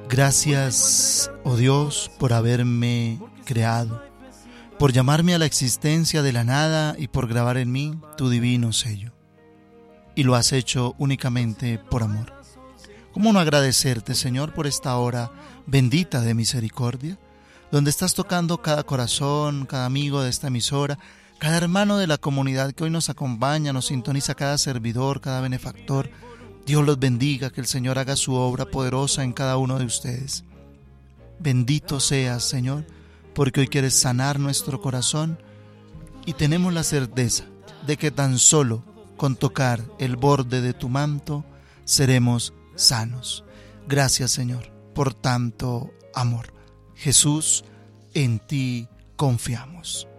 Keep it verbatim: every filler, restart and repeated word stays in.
Gracias, oh Dios, por haberme creado, por llamarme a la existencia de la nada y por grabar en mí tu divino sello. Y lo has hecho únicamente por amor. ¿Cómo no agradecerte, Señor, por esta hora bendita de misericordia, donde estás tocando cada corazón, cada amigo de esta emisora, cada hermano de la comunidad que hoy nos acompaña, nos sintoniza, cada servidor, cada benefactor? Dios los bendiga, que el Señor haga su obra poderosa en cada uno de ustedes. Bendito seas, Señor, porque hoy quieres sanar nuestro corazón y tenemos la certeza de que tan solo con tocar el borde de tu manto seremos sanos. Gracias, Señor, por tanto amor. Jesús, en ti confiamos.